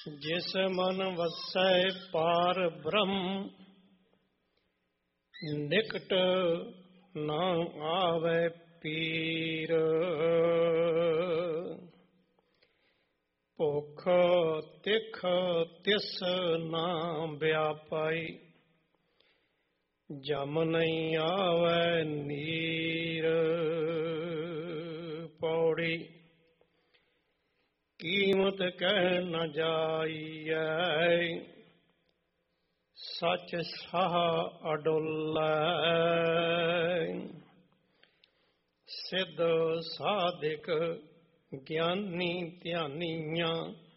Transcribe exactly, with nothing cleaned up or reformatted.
ਜਿਸ ਮਨ ਵਸੈ ਪਾਰ ਬ੍ਰਹਮ, ਨਿਕਟ ਨਾ ਆਵੈ ਪੀਰ। ਭੁਖ ਤਿਖ ਤਿਸ ਨਾ ਵਿਆਪਾਈ, ਜਮ ਨਹੀਂ ਆਵੈ ਨੀਰ। ਪੌੜੀ ਕੀਮਤ ਕਹਿ ਨ ਜਾਈਐ, ਸਚ ਸਾਹ ਅਡੋਲੈ। ਸਿੱਧ ਸਾਧਿਕ ਗਿਆਨੀ ਧਿਆਨੀਆਂ,